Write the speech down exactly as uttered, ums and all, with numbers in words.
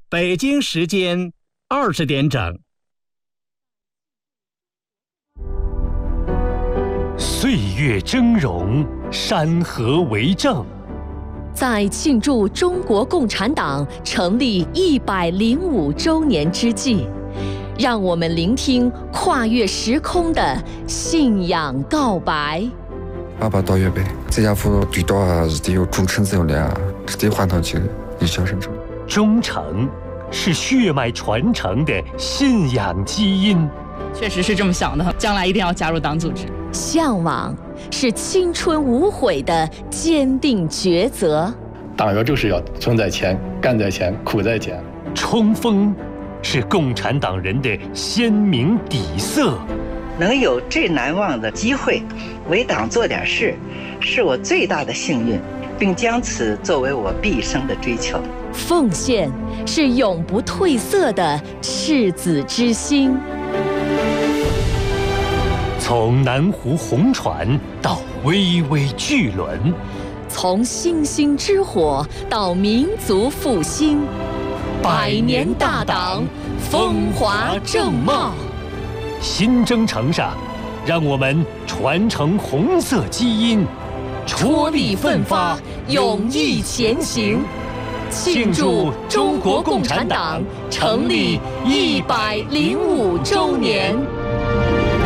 北京时间二十点整。 岁月峥嵘，山河为证。 在庆祝中国共产党成立一百零五周年之际，让我们聆听跨越时空的信仰告白。 阿爸到月呗，这家伙最多还是得有忠诚责任啊，是得还上去一小生中。 忠诚是血脉传承的信仰基因。 确实是这么想的，将来一定要加入党组织。 向往是青春无悔的坚定抉择。 党员就是要存在前，干在前，苦在前。 冲锋是共产党人的鲜明底色。 能有这难忘的机会为党做点事，是我最大的幸运，并将此作为我毕生的追求。 奉献是永不褪色的赤子之心。 从南湖红船到巍巍巨轮， 从星星之火到民族复兴，百年大党，风华正茂。 新征程上，让我们传承红色基因， 踔厉奋发，勇毅前行，庆祝中国共产党成立一百零五周年。